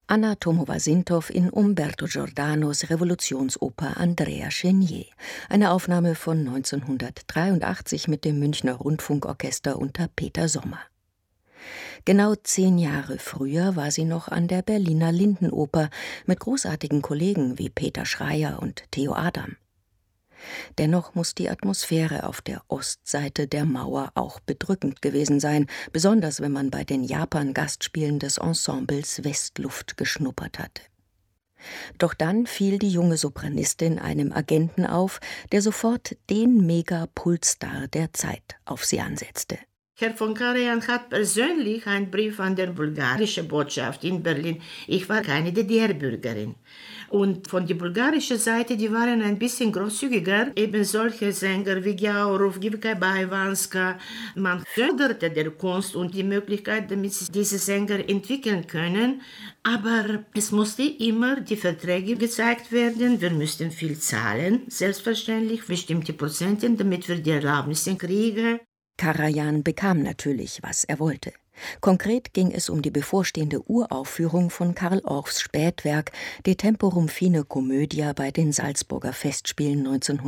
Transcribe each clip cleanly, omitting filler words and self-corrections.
Anna Tomova-Sintow in Umberto Giordanos Revolutionsoper Andrea Chenier, eine Aufnahme von 1983 mit dem Münchner Rundfunkorchester unter Peter Sommer. Genau 10 Jahre früher war sie noch an der Berliner Lindenoper mit großartigen Kollegen wie Peter Schreier und Theo Adam. Dennoch muss die Atmosphäre auf der Ostseite der Mauer auch bedrückend gewesen sein, besonders wenn man bei den Japan-Gastspielen des Ensembles Westluft geschnuppert hatte. Doch dann fiel die junge Sopranistin einem Agenten auf, der sofort den Mega-Pulsstar der Zeit auf sie ansetzte. Herr von Karajan hat persönlich einen Brief an die bulgarische Botschaft in Berlin. Ich war keine DDR-Bürgerin. Und von der bulgarischen Seite, die waren ein bisschen großzügiger. Eben solche Sänger wie Gyaurov, Givka Baiwanska. Man förderte der Kunst und die Möglichkeit, damit sie diese Sänger entwickeln können. Aber es musste immer die Verträge gezeigt werden. Wir müssten viel zahlen, selbstverständlich, bestimmte Prozente, damit wir die Erlaubnisse kriegen. Karajan bekam natürlich, was er wollte. Konkret ging es um die bevorstehende Uraufführung von Karl Orffs Spätwerk De Temporum Fine Comödia bei den Salzburger Festspielen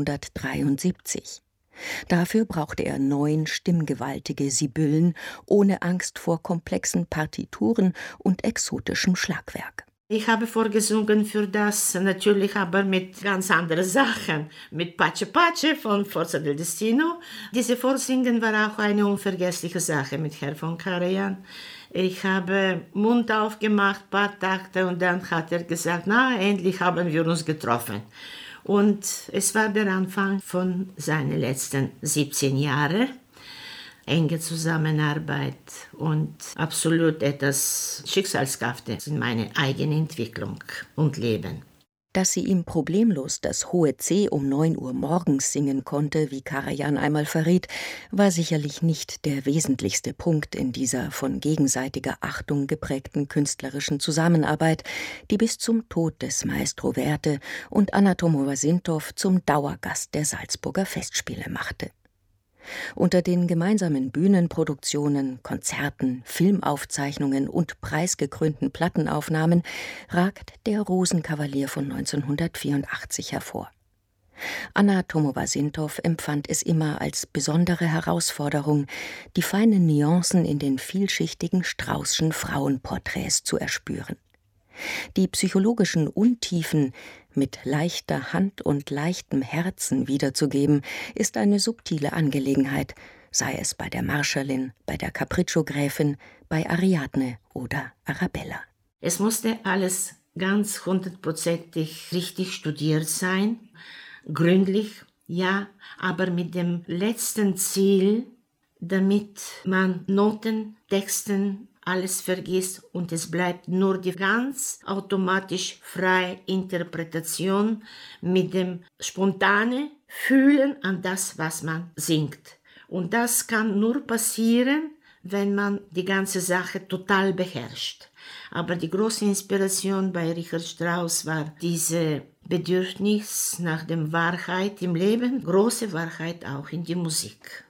1973. Dafür brauchte er 9 stimmgewaltige Sibyllen ohne Angst vor komplexen Partituren und exotischem Schlagwerk. Ich habe vorgesungen für das, natürlich aber mit ganz anderen Sachen. Mit Pace Pace von Forza del Destino. Diese Vorsingen war auch eine unvergessliche Sache mit Herrn von Karajan. Ich habe Mund aufgemacht, paar Takte, und dann hat er gesagt, na, endlich haben wir uns getroffen. Und es war der Anfang von seinen letzten 17 Jahren. Enge Zusammenarbeit und absolut etwas Schicksalshaftes in meiner eigenen Entwicklung und Leben. Dass sie ihm problemlos das hohe C um 9 Uhr morgens singen konnte, wie Karajan einmal verriet, war sicherlich nicht der wesentlichste Punkt in dieser von gegenseitiger Achtung geprägten künstlerischen Zusammenarbeit, die bis zum Tod des Maestro Werte und Anna Tomova-Sintow zum Dauergast der Salzburger Festspiele machte. Unter den gemeinsamen Bühnenproduktionen, Konzerten, Filmaufzeichnungen und preisgekrönten Plattenaufnahmen ragt der Rosenkavalier von 1984 hervor. Anna Tomova-Sintow empfand es immer als besondere Herausforderung, die feinen Nuancen in den vielschichtigen Straußschen Frauenporträts zu erspüren. Die psychologischen Untiefen mit leichter Hand und leichtem Herzen wiederzugeben, ist eine subtile Angelegenheit, sei es bei der Marschallin, bei der Capriccio-Gräfin, bei Ariadne oder Arabella. Es musste alles ganz 100%ig richtig studiert sein, gründlich, ja, aber mit dem letzten Ziel, damit man Noten, Texten, alles vergisst und es bleibt nur die ganz automatisch freie Interpretation mit dem spontanen Fühlen an das, was man singt. Und das kann nur passieren, wenn man die ganze Sache total beherrscht. Aber die große Inspiration bei Richard Strauss war diese Bedürfnis nach der Wahrheit im Leben, große Wahrheit auch in die Musik.